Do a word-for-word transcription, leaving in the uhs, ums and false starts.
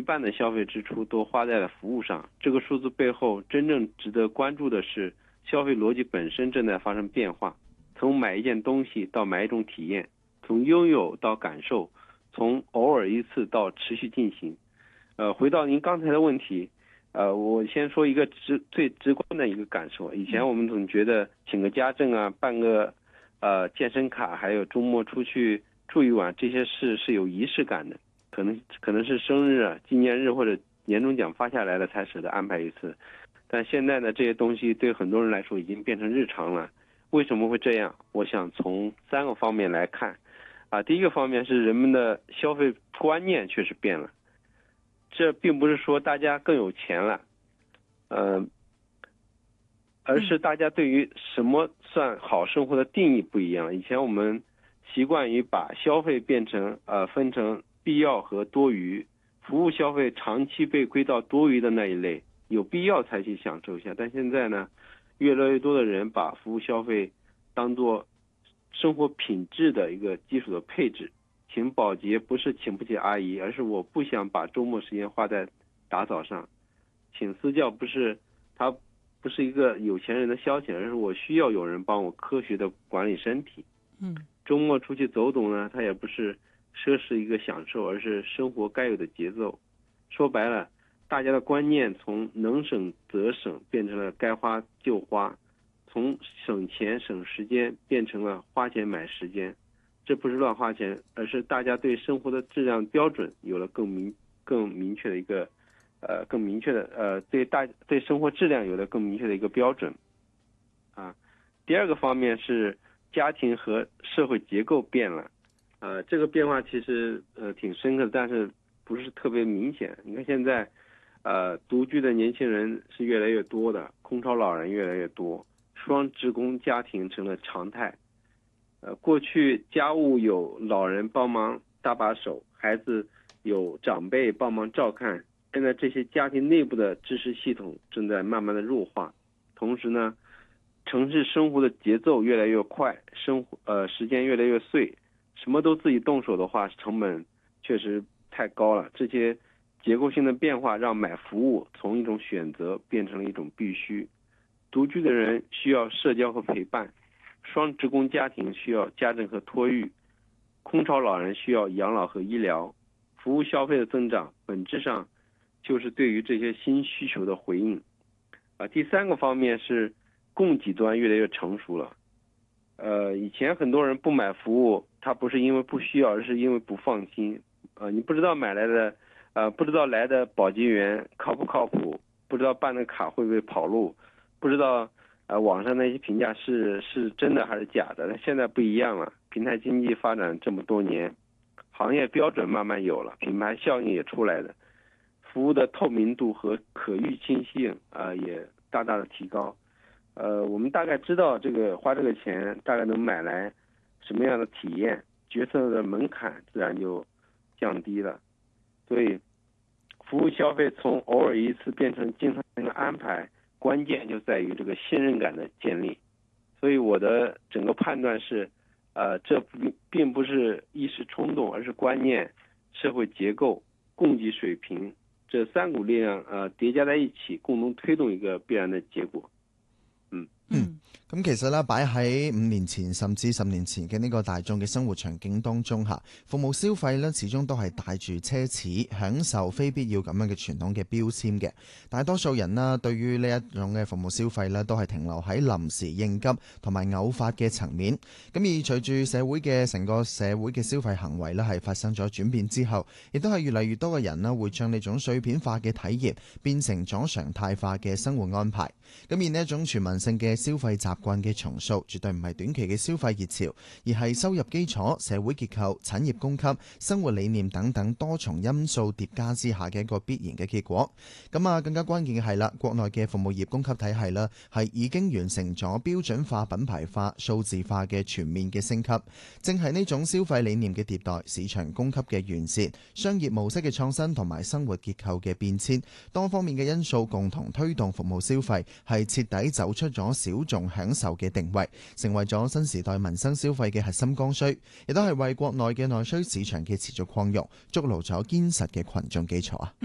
半的消费支出都花在了服务上。这个数字背后真正值得关注的是，消费逻辑本身正在发生变化，从买一件东西到买一种体验，从拥有到感受，从偶尔一次到持续进行。呃，回到您刚才的问题，呃，我先说一个直最直观的一个感受。以前我们总觉得请个家政啊，办个呃健身卡，还有周末出去住一晚，这些事是有仪式感的，可能可能是生日啊、纪念日或者年终奖发下来了才舍得安排一次。但现在呢，这些东西对很多人来说已经变成日常了。为什么会这样？我想从三个方面来看。啊，第一个方面是人们的消费观念确实变了。这并不是说大家更有钱了，呃，而是大家对于什么算好生活的定义不一样。以前我们习惯于把消费变成呃分成必要和多余，服务消费长期被归到多余的那一类，有必要才去享受一下。但现在呢，越来越多的人把服务消费当作生活品质的一个基础的配置。请保洁不是请不起阿姨，而是我不想把周末时间花在打扫上。请私教不是它不是一个有钱人的消遣，而是我需要有人帮我科学的管理身体。 嗯， 周末出去走走呢，它也不是奢侈一个享受，而是生活该有的节奏。说白了，大家的观念从能省则省变成了该花就花，从省钱省时间变成了花钱买时间。这不是乱花钱，而是大家对生活的质量标准有了更明更明确的一个呃更明确的呃对大对生活质量有了更明确的一个标准啊。第二个方面是家庭和社会结构变了，呃这个变化其实呃挺深刻的，但是不是特别明显。你看现在呃独居的年轻人是越来越多的，空巢老人越来越多，双职工家庭成了常态。呃，过去家务有老人帮忙搭把手，孩子有长辈帮忙照看。现在这些家庭内部的支持系统正在慢慢的弱化。同时呢，城市生活的节奏越来越快，生活呃时间越来越碎，什么都自己动手的话，成本确实太高了。这些结构性的变化让买服务从一种选择变成了一种必须。独居的人需要社交和陪伴。双职工家庭需要家政和托育，空巢老人需要养老和医疗。服务消费的增长本质上就是对于这些新需求的回应。啊，第三个方面是供给端越来越成熟了。呃，以前很多人不买服务，他不是因为不需要，而是因为不放心。呃，你不知道买来的，呃，不知道来的保洁员靠不靠谱，不知道办的卡会不会跑路，不知道。呃，网上那些评价是是真的还是假的？那现在不一样了，平台经济发展这么多年，行业标准慢慢有了，品牌效应也出来了，服务的透明度和可预期性啊、呃、也大大的提高。呃，我们大概知道这个花这个钱大概能买来什么样的体验，决策的门槛自然就降低了。所以，服务消费从偶尔一次变成经常性的安排。关键就在于这个信任感的建立，所以我的整个判断是，呃，这并不是一时冲动，而是观念、社会結構、供給水平這三股力量呃疊加在一起，共同推動一個必然的結果。嗯嗯，咁其實咧，擺喺五年前甚至十年前嘅呢個大眾嘅生活場景當中嚇，服務消費咧始終都係帶住奢侈、享受非必要咁樣嘅傳統嘅標籤嘅。大多數人啦，對於呢一種嘅服務消費咧，都係停留喺臨時應急同埋偶發嘅層面。咁而隨住社會嘅成個社會嘅消費行為咧係發生咗轉變之後，亦都係越嚟越多嘅人啦會將呢種碎片化嘅體驗變成咗常態化嘅生活安排。咁而呢一種全民性嘅消費習慣嘅重塑，絕對唔係短期嘅消費熱潮，而係收入基礎、社會結構、產業供給、生活理念等等多重因素疊加之下嘅一個必然嘅結果。咁啊，更加關鍵嘅係啦，國內嘅服務業供給體系啦，係已經完成咗標準化、品牌化、數字化嘅全面嘅升級。正係呢種消費理念嘅迭代、市場供給嘅完善、商業模式嘅創新同埋生活結構嘅變遷，多方面嘅因素共同推動服務消費係徹底走出咗小眾享受嘅定位，成為咗新時代民生消費嘅核心剛需，亦都係為國內嘅內需市場嘅持續擴容築牢咗堅實嘅群眾基礎啊！